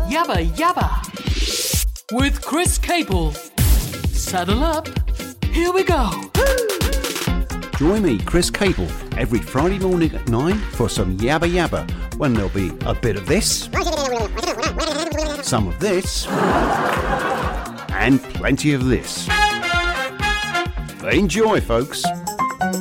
Yabba Yabba with Chris Capel. Saddle up. Here we go. Join me, Chris Capel, every Friday morning at 9 for some Yabba Yabba, when there'll be a bit of this, some of this, and plenty of this. Enjoy, folks.